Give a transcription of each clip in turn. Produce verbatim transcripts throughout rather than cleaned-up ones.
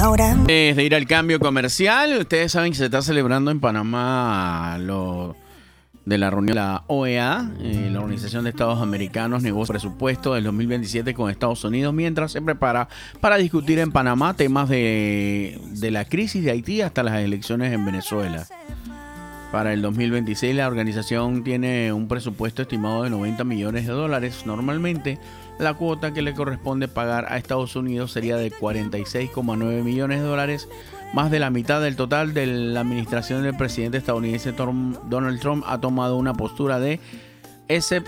ahora. Antes de ir al cambio comercial, ustedes saben que se está celebrando en Panamá lo de la reunión de la O E A, eh, la Organización de Estados Americanos, negocia presupuesto del dos mil veintisiete con Estados Unidos, mientras se prepara para discutir en Panamá temas de, de la crisis de Haití hasta las elecciones en Venezuela. Para el dos mil veintiséis la organización tiene un presupuesto estimado de noventa millones de dólares. Normalmente la cuota que le corresponde pagar a Estados Unidos sería de cuarenta y seis coma nueve millones de dólares, más de la mitad del total. De la administración del presidente estadounidense Tom, Donald Trump ha tomado una postura de escep-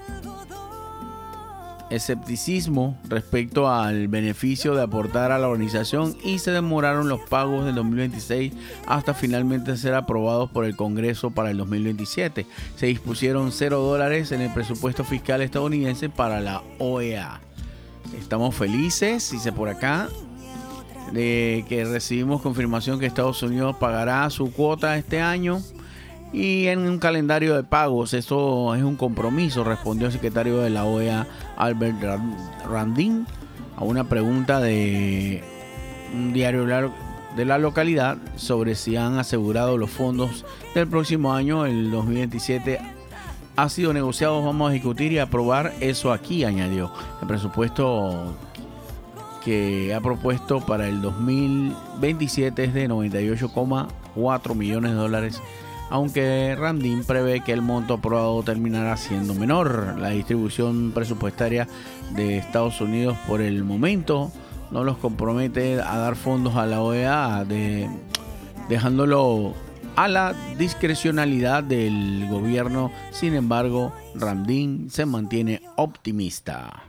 escepticismo respecto al beneficio de aportar a la organización, y se demoraron los pagos del dos mil veintiséis hasta finalmente ser aprobados por el Congreso para el dos mil veintisiete. Se dispusieron cero dólares en el presupuesto fiscal estadounidense para la O E A. Estamos felices, dice por acá, de que recibimos confirmación que Estados Unidos pagará su cuota este año y en un calendario de pagos. Eso es un compromiso, respondió el secretario de la O E A, Albert Randin, a una pregunta de un diario de la localidad sobre si han asegurado los fondos del próximo año. El dos mil veintisiete ha sido negociado, vamos a discutir y aprobar eso aquí, añadió. El presupuesto que ha propuesto para el dos mil veintisiete es de noventa y ocho coma cuatro millones de dólares, aunque Randin prevé que el monto aprobado terminará siendo menor. La distribución presupuestaria de Estados Unidos por el momento no los compromete a dar fondos a la O E A, de, dejándolo a la discrecionalidad del gobierno. Sin embargo, Randin se mantiene optimista.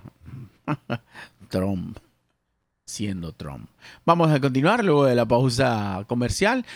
Trump. Siendo Trump. Vamos a continuar luego de la pausa comercial.